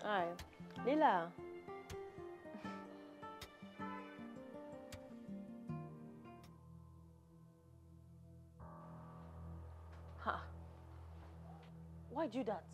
Hi. Lila. Ha. Why do that?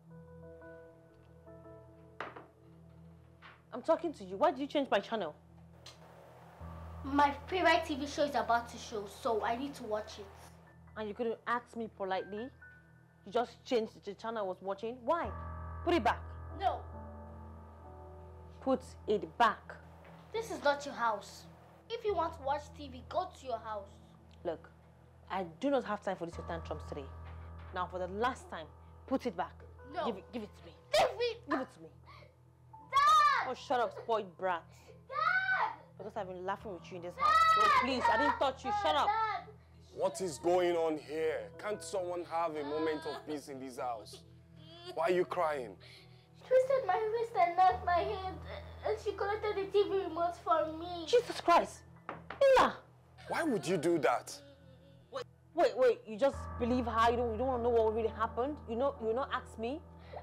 I'm talking to you. Why did you change my channel? My favorite TV show is about to show, so I need to watch it. And you couldn't ask me politely? You just changed the channel I was watching? Why? Put it back. No. Put it back. This is not your house. If you want to watch TV, go to your house. Look, I do not have time for these tantrums today. Now, for the last time, put it back. No. Give it to me. Give it! Give it to me. Dad! Oh, shut up, spoiled brat. Dad! Because I've been laughing with you in this house. So please, I didn't touch you. Shut up. Dad! What is going on here? Can't someone have a moment of peace in this house? Why are you crying? She twisted my wrist and knocked my head, and she collected the TV remote for me. Jesus Christ. Lila. Why would you do that? Wait. You just believe her? You don't want to know what really happened? You not ask me?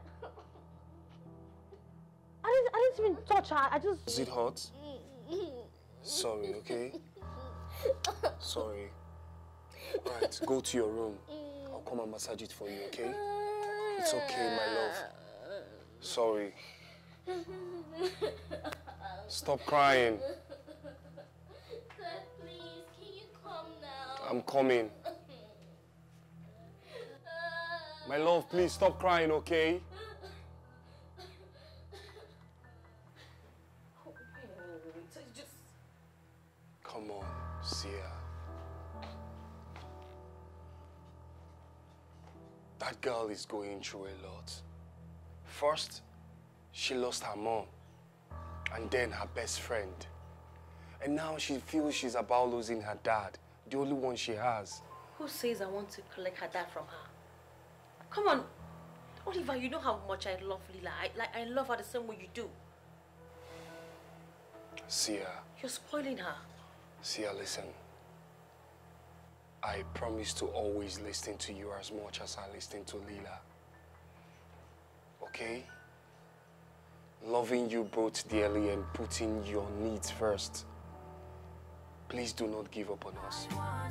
I didn't even touch her. I just... Is it hot? Sorry, okay? Sorry. Alright, go to your room. I'll come and massage it for you, okay? It's okay, my love. Sorry. Stop crying. Dad, please, can you come now? I'm coming. My love, please stop crying, okay? Come on, Sia. That girl is going through a lot. First, she lost her mom, and then her best friend. And now she feels she's about losing her dad, the only one she has. Who says I want to collect her dad from her? Come on. Oliver, you know how much I love Lila. I love her the same way you do. Sia. You're spoiling her. Sia, listen. I promise to always listen to you as much as I listen to Lila. Okay? Loving you both dearly and putting your needs first. Please do not give up on us.